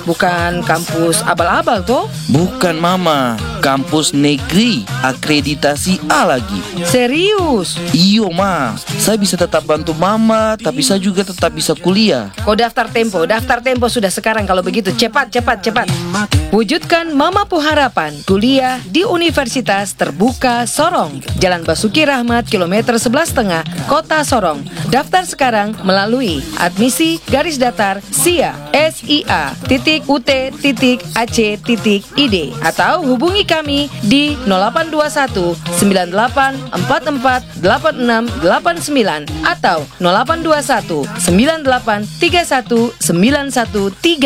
Bukan kampus abal-abal toh? Bukan mama, kampus negeri akreditasi A lagi. Serius? Iyo ma, saya bisa tetap bantu mama, tapi saya juga tetap bisa kuliah. Kau daftar Tempo sudah sekarang kalau begitu. Cepat. Wujudkan Mamapu Harapan, kuliah di Universitas Terbuka Sorong, Jalan Basuki Rahmat, kilometer 11,5, Kota Sorong. Daftar sekarang melalui admisi_sia.sia.ut.ac.id atau hubungi kami di 0821 98 44 86 89 atau 0821 98 31 913.